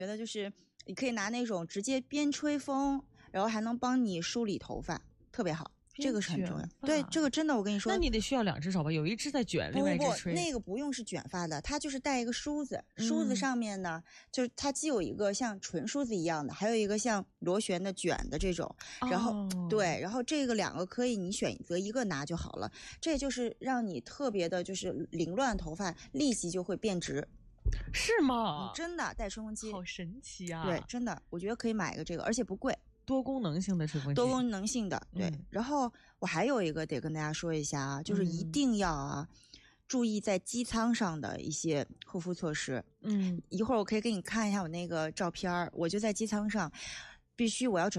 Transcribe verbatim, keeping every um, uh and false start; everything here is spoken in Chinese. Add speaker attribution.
Speaker 1: 觉得就是你可以拿那种直接边吹风，然后还能帮你梳理头发，特别好。这个是很重要，对，这个真的我跟你说，
Speaker 2: 那你得需要两只手吧，有一只在卷，另外一只吹。
Speaker 1: 不不，那个不用是卷发的，它就是带一个梳子，梳子上面呢，嗯、就是它既有一个像纯梳子一样的，还有一个像螺旋的卷的这种，然后、哦、对，然后这个两个可以你选择一个拿就好了，这就是让你特别的就是凌乱头发立即就会变直。
Speaker 2: 是吗、
Speaker 1: 嗯？真的带吹风机，
Speaker 2: 好神奇啊！
Speaker 1: 对，真的，我觉得可以买一个这个，而且不贵。
Speaker 2: 多功能性的吹风机，
Speaker 1: 多功能性的，对、嗯。然后我还有一个得跟大家说一下啊，就是一定要啊、嗯、注意在机舱上的一些护肤措施。嗯，一会儿我可以给你看一下我那个照片，我就在机舱上，必须我要准备。